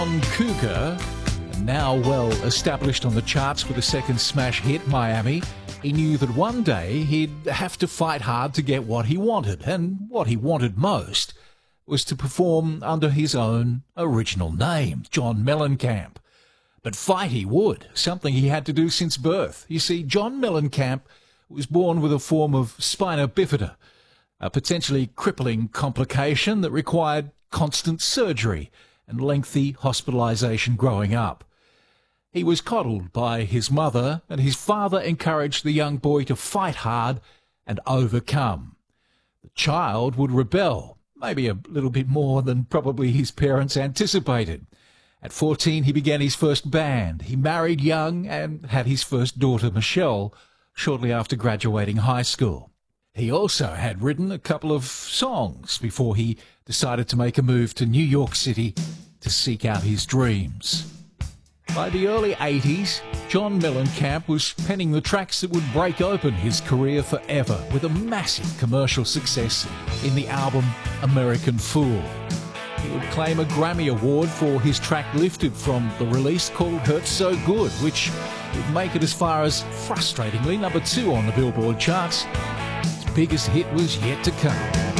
John Cougar, now well established on the charts with a second smash hit, Miami, he knew that one day he'd have to fight hard to get what he wanted, and what he wanted most was to perform under his own original name, John Mellencamp. But fight he would, something he had to do since birth. You see, John Mellencamp was born with a form of spina bifida, a potentially crippling complication that required constant surgery and lengthy hospitalisation growing up. He was coddled by his mother, and his father encouraged the young boy to fight hard and overcome. The child would rebel, maybe a little bit more than probably his parents anticipated. At 14, he began his first band. He married young and had his first daughter, Michelle, shortly after graduating high school. He also had written a couple of songs before he decided to make a move to New York City to seek out his dreams. By the early 80s, John Mellencamp was penning the tracks that would break open his career forever with a massive commercial success in the album American Fool. He would claim a Grammy Award for his track Lifted from the release called Hurt So Good, which would make it as far as, frustratingly, number 2 on the Billboard charts. His biggest hit was yet to come.